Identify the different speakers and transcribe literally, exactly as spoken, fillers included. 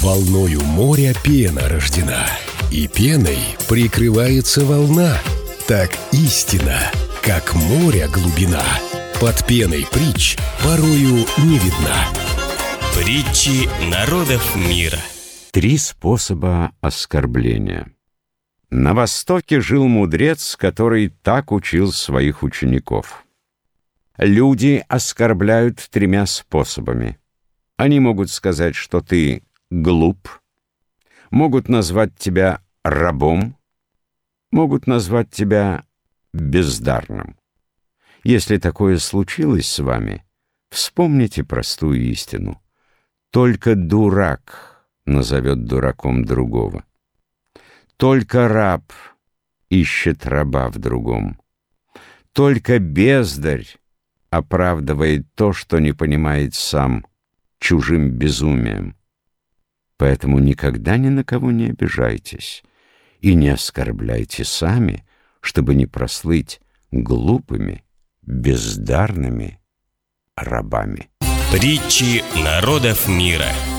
Speaker 1: Волною моря пена рождена, и пеной прикрывается волна. Так истина, как море глубина, под пеной притч порою не видна.
Speaker 2: Притчи народов мира.
Speaker 3: Три способа оскорбления. На Востоке жил мудрец, который так учил своих учеников. Люди оскорбляют тремя способами. Они могут сказать, что ты глуп, могут назвать тебя рабом, могут назвать тебя бездарным. Если такое случилось с вами, вспомните простую истину. Только дурак назовет дураком другого. Только раб ищет раба в другом. Только бездарь оправдывает то, что не понимает сам, чужим безумием. Поэтому никогда ни на кого не обижайтесь и не оскорбляйте сами, чтобы не прослыть глупыми, бездарными рабами.
Speaker 2: Притчи народов мира.